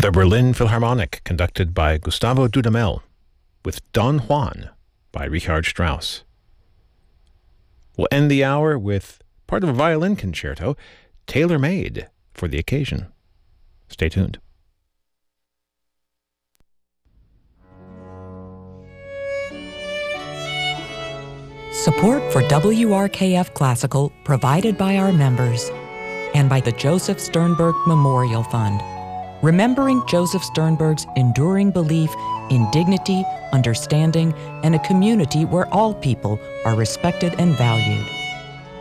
The Berlin Philharmonic, conducted by Gustavo Dudamel, with Don Juan by Richard Strauss. We'll end the hour with part of a violin concerto, tailor-made for the occasion. Stay tuned. Support for WRKF Classical provided by our members and by the Joseph Sternberg Memorial Fund, remembering Joseph Sternberg's enduring belief in dignity, understanding, and a community where all people are respected and valued.